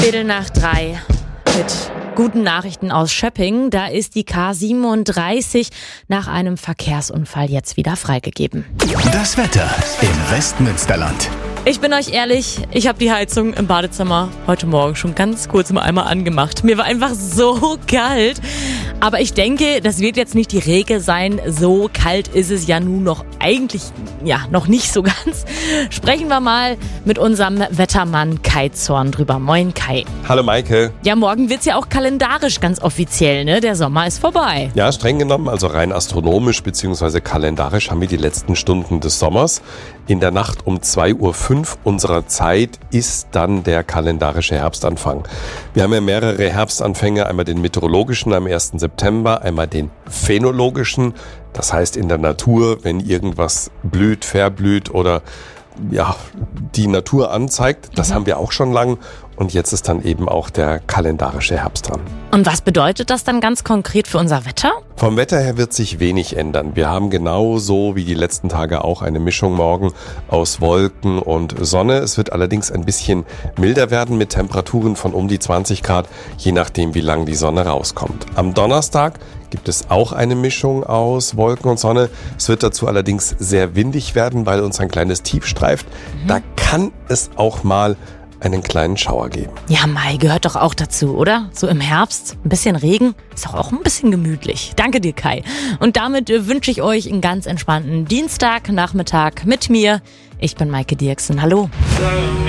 2:15 mit guten Nachrichten aus Schöpping. Da ist die K37 nach einem Verkehrsunfall jetzt wieder freigegeben. Das Wetter im Westmünsterland. Ich bin euch ehrlich, ich habe die Heizung im Badezimmer heute Morgen schon ganz kurz mal einmal angemacht. Mir war einfach so kalt. Aber ich denke, das wird jetzt nicht die Regel sein. So kalt ist es ja nun noch eigentlich, noch nicht so ganz. Sprechen wir mal mit unserem Wettermann Kai Zorn drüber. Moin Kai. Hallo Maike. Ja, morgen wird's ja auch kalendarisch ganz offiziell, ne? Der Sommer ist vorbei. Ja, streng genommen, also rein astronomisch bzw. kalendarisch haben wir die letzten Stunden des Sommers. In der Nacht um 2:05 Uhr unserer Zeit ist dann der kalendarische Herbstanfang. Wir haben ja mehrere Herbstanfänge, einmal den meteorologischen am 1. September, einmal den phänologischen, das heißt in der Natur, wenn irgendwas blüht, verblüht oder die Natur anzeigt. Das haben wir auch schon lang. Und jetzt ist dann eben auch der kalendarische Herbst dran. Und was bedeutet das dann ganz konkret für unser Wetter? Vom Wetter her wird sich wenig ändern. Wir haben genauso wie die letzten Tage auch eine Mischung morgen aus Wolken und Sonne. Es wird allerdings ein bisschen milder werden mit Temperaturen von um die 20 Grad, je nachdem wie lang die Sonne rauskommt. Am Donnerstag gibt es auch eine Mischung aus Wolken und Sonne. Es wird dazu allerdings sehr windig werden, weil uns ein kleines Tief streift. Da kann es auch mal einen kleinen Schauer geben. Ja, Mai gehört doch auch dazu, oder? So im Herbst, ein bisschen Regen, ist doch auch ein bisschen gemütlich. Danke dir, Kai. Und damit wünsche ich euch einen ganz entspannten Dienstagnachmittag mit mir. Ich bin Maike Dirksen. Hallo.